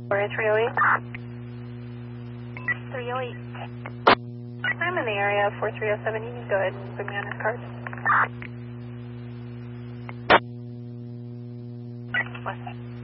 Area 308. 308. I'm in the area, 4307. You can go ahead and put me on his card. West.